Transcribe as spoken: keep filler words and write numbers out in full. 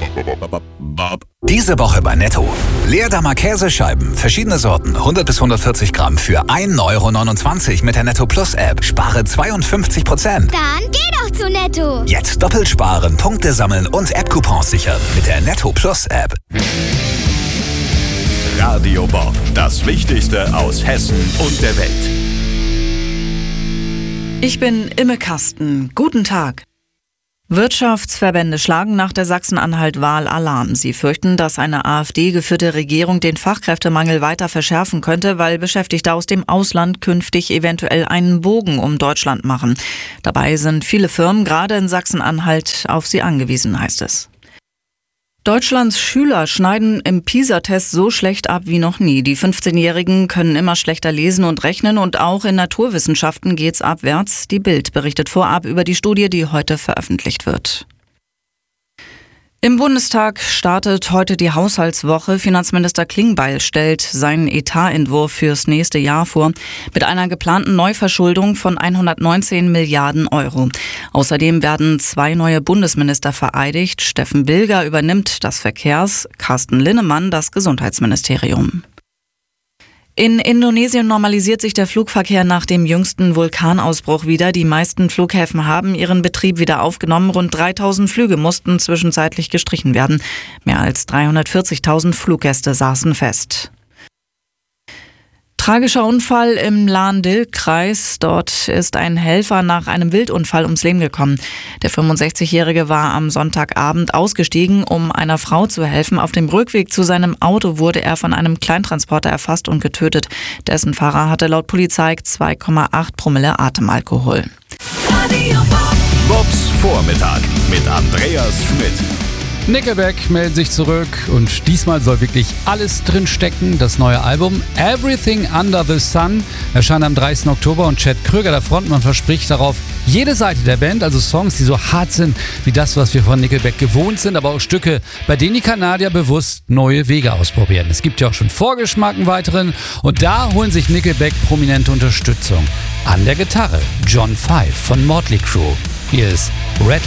Diese Woche bei Netto. Leerdammer Käsescheiben, verschiedene Sorten, hundert bis hundertvierzig Gramm für ein Euro neunundzwanzig mit der Netto Plus App. Spare zweiundfünfzig Prozent. Dann geh doch zu Netto. Jetzt doppelt sparen, Punkte sammeln und App-Coupons sichern mit der Netto Plus App. Radio Bob, das Wichtigste aus Hessen und der Welt. Ich bin Imme Kasten. Guten Tag. Wirtschaftsverbände schlagen nach der Sachsen-Anhalt-Wahl Alarm. Sie fürchten, dass eine AfD-geführte Regierung den Fachkräftemangel weiter verschärfen könnte, weil Beschäftigte aus dem Ausland künftig eventuell einen Bogen um Deutschland machen. Dabei sind viele Firmen, gerade in Sachsen-Anhalt, auf sie angewiesen, heißt es. Deutschlands Schüler schneiden im PISA-Test so schlecht ab wie noch nie. Die fünfzehnjährigen können immer schlechter lesen und rechnen und auch in Naturwissenschaften geht's abwärts. Die Bild berichtet vorab über die Studie, die heute veröffentlicht wird. Im Bundestag startet heute die Haushaltswoche. Finanzminister Klingbeil stellt seinen Etatentwurf fürs nächste Jahr vor mit einer geplanten Neuverschuldung von hundertneunzehn Milliarden Euro. Außerdem werden zwei neue Bundesminister vereidigt. Steffen Bilger übernimmt das Verkehrs-, Carsten Linnemann das Gesundheitsministerium. In Indonesien normalisiert sich der Flugverkehr nach dem jüngsten Vulkanausbruch wieder. Die meisten Flughäfen haben ihren Betrieb wieder aufgenommen. Rund dreitausend Flüge mussten zwischenzeitlich gestrichen werden. Mehr als dreihundertvierzigtausend Fluggäste saßen fest. Tragischer Unfall im Lahn-Dill-Kreis. Dort ist ein Helfer nach einem Wildunfall ums Leben gekommen. Der fünfundsechzigjährige war am Sonntagabend ausgestiegen, um einer Frau zu helfen. Auf dem Rückweg zu seinem Auto wurde er von einem Kleintransporter erfasst und getötet. Dessen Fahrer hatte laut Polizei zwei Komma acht Promille Atemalkohol. Bobs Vormittag mit Andreas Schmidt. Nickelback meldet sich zurück und diesmal soll wirklich alles drin stecken. Das neue Album Everything Under the Sun erscheint am dreißigsten Oktober und Chad Kröger, der Frontmann, verspricht darauf jede Seite der Band, also Songs, die so hart sind wie das, was wir von Nickelback gewohnt sind, aber auch Stücke, bei denen die Kanadier bewusst neue Wege ausprobieren. Es gibt ja auch schon Vorgeschmack einen weiteren und da holen sich Nickelback prominente Unterstützung. An der Gitarre John Five von Motley Crue. Hier ist Red